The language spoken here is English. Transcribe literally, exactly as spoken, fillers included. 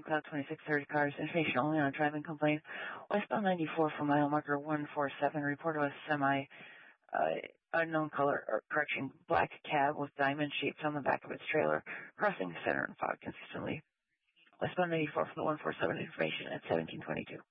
Cloud twenty-six thirty cars, information only on driving complaint. Westbound ninety-four for mile marker one four seven, reported was semi, uh, unknown color, or correction, black cab with diamond shapes on the back of its trailer, crossing center and fog consistently. Westbound ninety-four for the one four seven, information at seventeen twenty-two.